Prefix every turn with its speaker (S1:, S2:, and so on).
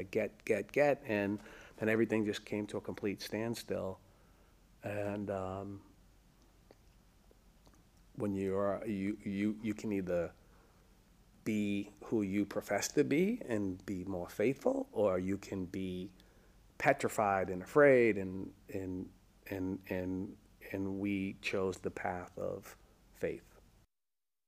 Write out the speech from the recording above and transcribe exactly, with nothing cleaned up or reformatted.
S1: get, get, get, get, and then everything just came to a complete standstill. And um, when you're, you, you, you can either be who you profess to be and be more faithful, or you can be petrified and afraid, and and and and and we chose the path of faith.